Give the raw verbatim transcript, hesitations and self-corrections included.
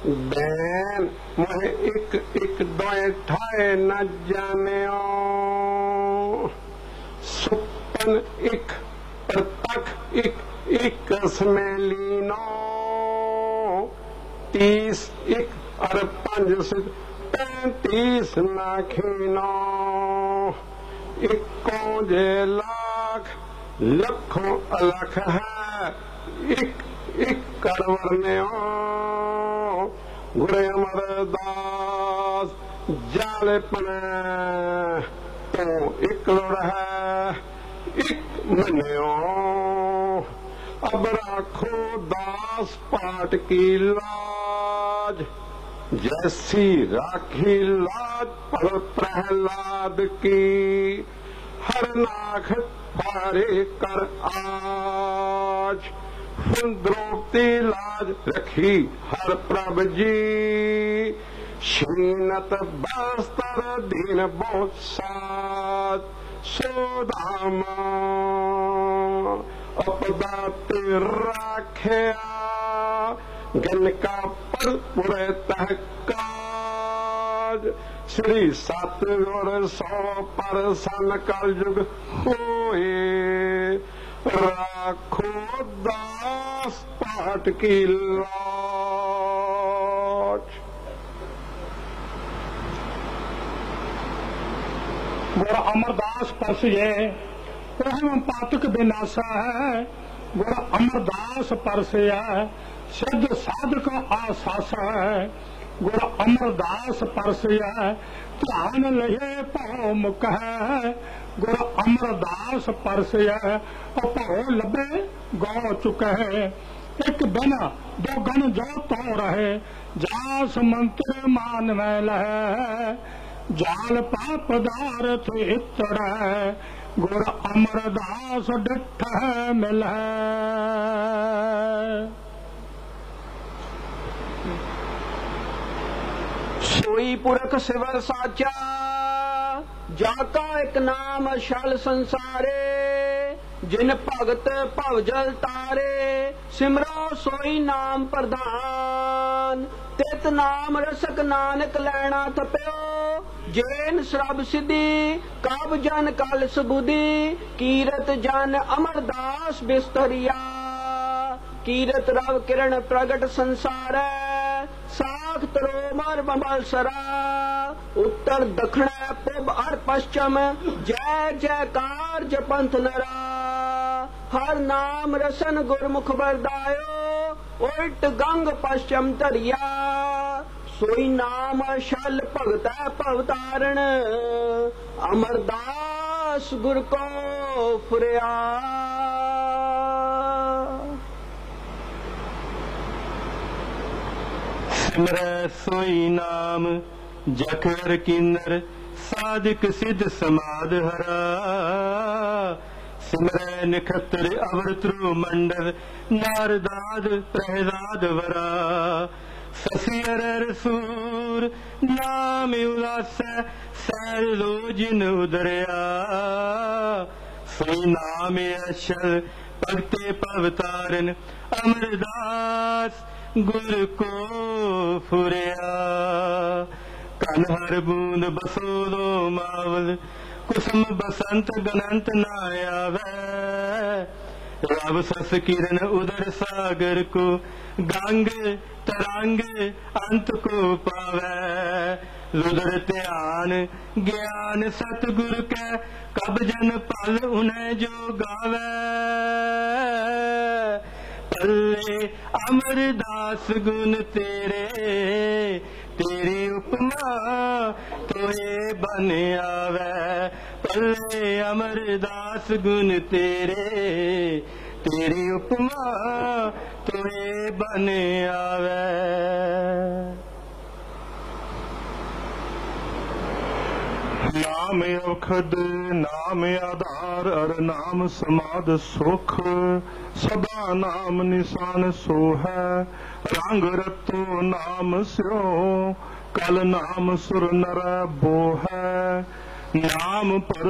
Ban मोहे एक एक दोए ठाए न जानियो सुपन एक प्रतख एक एक में लीनो तीस एक और पंज से पैंतीस नाखीनो इको जे लाख लखों अलख है एक एक करवरने गुरे अमरदास जाले पने तो एक लोड़ है एक मन्यो अब राखो दास पाट की लाज जैसी राखी लाज पर प्रहलाद की हर नाख फारे कर आज द्रौपदी लाज रखी हर प्रभ जी शीनत बस्तर दीन बहुत साथ सोदामा अपदा ते राखिया गनका पर पुरे तहकाज श्री सतगुर सौ पर सन कल युग होए राखो दास पाट की लाज। गुर अमरदास परसिए रहम पातक विनाशा है गुर अमरदास परसिया सिद्ध साधक आसासा है गुर अमरदास परसिया ध्यान लहे पौ मुक है गुर अमरदास परसिया पौ लबे गौ चुका है एक दिन दो गण जो तो रहे जास मंत्र मान में लहे जाल पाप पदार्थ इतर है गुर अमरदास डिठ है मिल है। सोई पुरख सिवर साचा जाका एक नाम अशल संसारे जिन भगत भवजल तारे सिमरो सोई नाम प्रधान तित नाम रसक नानक लैना थप्यो जैन श्रब सिद्धि कब जन कल सबुद्धि कीरत जन अमरदास बिस्तरिया कीरत रव किरण प्रगट संसार साख तरोमर बमलसरा उत्तर दक्षिण पूब और पश्चिम जय जयकार जपंथ नरा हर नाम रसन गुरमुख बरदायो उल्ट गंग पश्चिम तरिया सोई नाम शल भगत भवतारण अमरदास गुर को फुरिया। सिमरै सोई नाम जखर किन्नर साधिक सिद्ध समाध हरा सिमरै नखत्र अवरत्रु मंडल नारदाद प्रहलाद वरा ससियर सूर नाम उल्लास सैल लो जिन उदरिया सोई नाम अशल भगते पवतारन अमरदास गुर को फुरिया कन हर बूंद बसोलो मावल कुसुम बसंत गनंत ना आवे रब सस किरण उदर सागर को गंग तरंग अंत को पावे रुदर ध्यान ज्ञान सतगुर के कब जन पल उन्हें जो गावे पल्ले अमरदास गुण तेरे तेरी उपमा तोहे बन आवे पल्ले अमरदास गुण तेरे तेरी उपमा तोहे बन आवे। नाम औखद नाम आधार अर नाम समाध सुख सदा नाम निशान सो है रंग रतो नाम स्यो कल नाम सुर नर बो है नाम पर